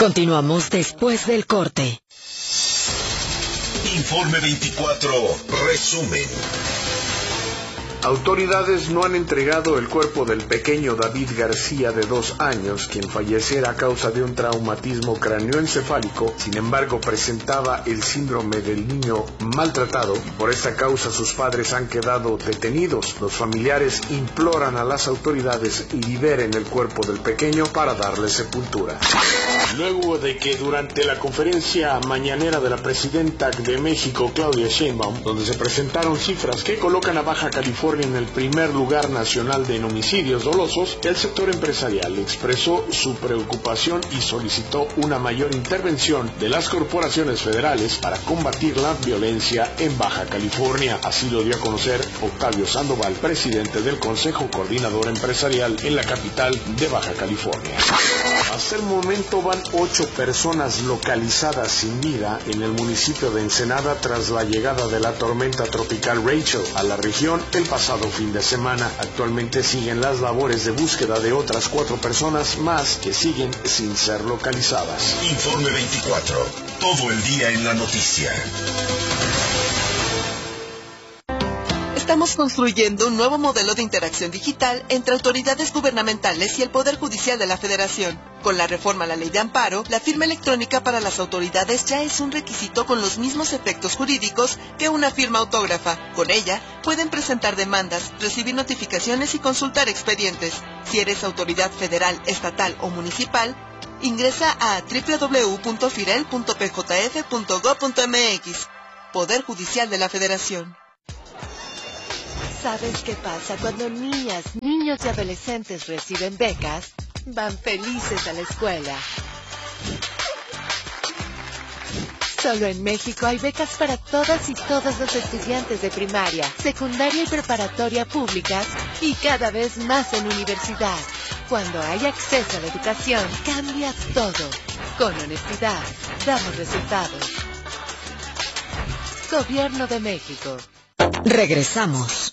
Continuamos después del corte. Informe 24, resumen. Autoridades no han entregado el cuerpo del pequeño David García de 2 años, quien falleciera a causa de un traumatismo craneoencefálico. Sin embargo, presentaba el síndrome del niño maltratado. Por esta causa, sus padres han quedado detenidos. Los familiares imploran a las autoridades liberen el cuerpo del pequeño para darle sepultura. Luego de que durante la conferencia mañanera de la presidenta de México, Claudia Sheinbaum, donde se presentaron cifras que colocan a Baja California en el primer lugar nacional en homicidios dolosos, el sector empresarial expresó su preocupación y solicitó una mayor intervención de las corporaciones federales para combatir la violencia en Baja California. Así lo dio a conocer Octavio Sandoval, presidente del Consejo Coordinador Empresarial en la capital de Baja California. Hasta el momento van 8 personas localizadas sin vida en el municipio de Ensenada tras la llegada de la tormenta tropical Rachel a la región el pasado fin de semana. Actualmente siguen las labores de búsqueda de otras 4 personas más que siguen sin ser localizadas. Informe 24, todo el día en la noticia. Estamos construyendo un nuevo modelo de interacción digital entre autoridades gubernamentales y el Poder Judicial de la Federación. Con la reforma a la Ley de Amparo, la firma electrónica para las autoridades ya es un requisito con los mismos efectos jurídicos que una firma autógrafa. Con ella, pueden presentar demandas, recibir notificaciones y consultar expedientes. Si eres autoridad federal, estatal o municipal, ingresa a www.firel.pjf.gov.mx. Poder Judicial de la Federación. ¿Sabes qué pasa cuando niñas, niños y adolescentes reciben becas? Van felices a la escuela. Solo en México hay becas para todas y todos los estudiantes de primaria, secundaria y preparatoria públicas y cada vez más en universidad. Cuando hay acceso a la educación, cambia todo. Con honestidad, damos resultados. Gobierno de México. Regresamos.